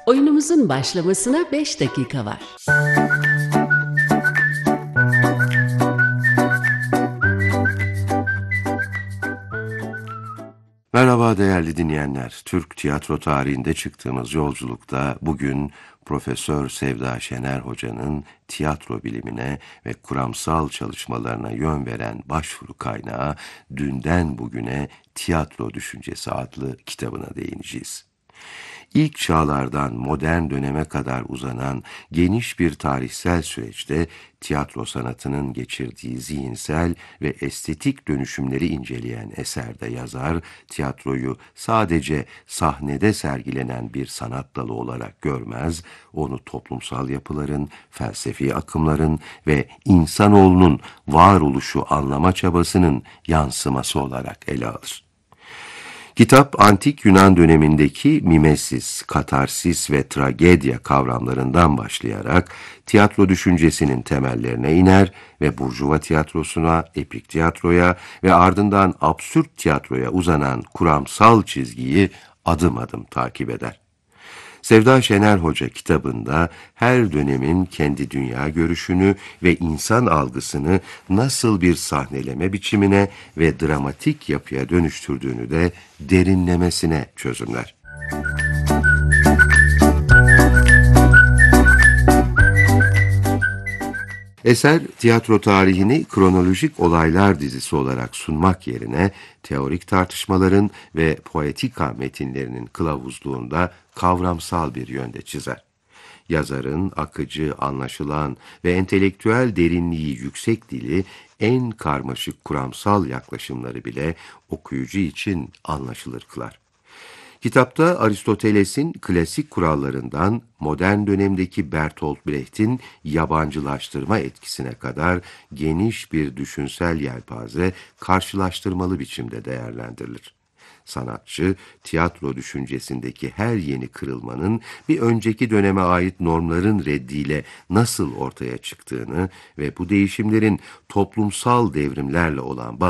Oyunumuzun başlamasına 5 dakika var. Merhaba değerli dinleyenler. Türk tiyatro tarihinde çıktığımız yolculukta bugün Profesör Sevda Şener Hoca'nın tiyatro bilimine ve kuramsal çalışmalarına yön veren başvuru kaynağı Dünden Bugüne Tiyatro Düşüncesi adlı kitabına değineceğiz. İlk çağlardan modern döneme kadar uzanan geniş bir tarihsel süreçte tiyatro sanatının geçirdiği zihinsel ve estetik dönüşümleri inceleyen eserde yazar, tiyatroyu sadece sahnede sergilenen bir sanat dalı olarak görmez, onu toplumsal yapıların, felsefi akımların ve insanoğlunun varoluşu anlama çabasının yansıması olarak ele alır. Kitap, antik Yunan dönemindeki mimesis, katarsis ve tragedya kavramlarından başlayarak tiyatro düşüncesinin temellerine iner ve Burjuva tiyatrosuna, epik tiyatroya ve ardından absürt tiyatroya uzanan kuramsal çizgiyi adım adım takip eder. Sevda Şener Hoca kitabında her dönemin kendi dünya görüşünü ve insan algısını nasıl bir sahneleme biçimine ve dramatik yapıya dönüştürdüğünü de derinlemesine çözümler. Eser, tiyatro tarihini kronolojik olaylar dizisi olarak sunmak yerine teorik tartışmaların ve poetika metinlerinin kılavuzluğunda kavramsal bir yönde çizer. Yazarın akıcı, anlaşılan ve entelektüel derinliği yüksek dili en karmaşık kuramsal yaklaşımları bile okuyucu için anlaşılır kılar. Kitapta Aristoteles'in klasik kurallarından modern dönemdeki Bertolt Brecht'in yabancılaştırma etkisine kadar geniş bir düşünsel yelpaze karşılaştırmalı biçimde değerlendirilir. Sanatçı, tiyatro düşüncesindeki her yeni kırılmanın bir önceki döneme ait normların reddiyle nasıl ortaya çıktığını ve bu değişimlerin toplumsal devrimlerle olan